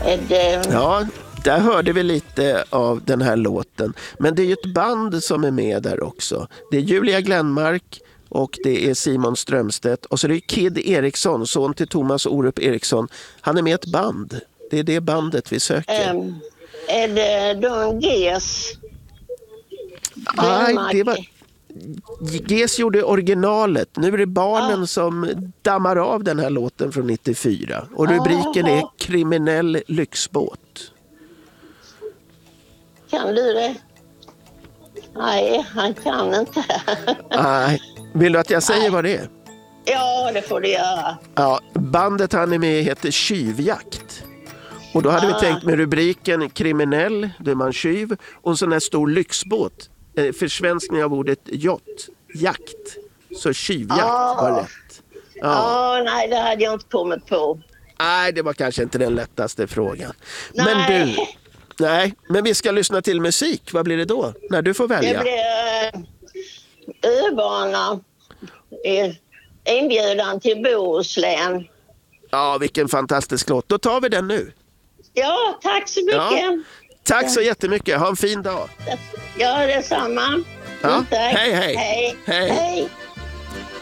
Är det... Ja, där hörde vi lite av den här låten. Men det är ju ett band som är med där också. Det är Julia Glenmark och det är Simon Strömstedt. Och så är det Kid Eriksson, son till Thomas Orup Eriksson. Han är med i ett band. Det är det bandet vi söker. Är det Don Ges? Nej, det var... Ges gjorde originalet. Nu är det barnen som dammar av den här låten från 94. Och rubriken är Kriminell lyxbåt. Kan du det? Nej, han kan inte. Nej. Vill du att jag säger vad det är? Ja, det får du göra. Ja, bandet han är med i heter Tjuvjakt. Och då hade vi tänkt med rubriken Kriminell, då är man tjuv. Och en sån här stor lyxbåt. Försvenskning av ordet yacht, jakt. Så tjuvjakt var rätt. Nej, det hade jag inte kommit på. Nej, det var kanske inte den lättaste frågan. Men men vi ska lyssna till musik. Vad blir det då? När du får välja. Det blir Öbana. Inbjudan till Bohuslän. Ja, vilken fantastisk låt. Då tar vi den nu. Ja, tack så mycket. Ja. Tack så jättemycket. Ha en fin dag. Ja, detsamma. Ja. Tack. Hej, hej. Hej. Hej. Hej.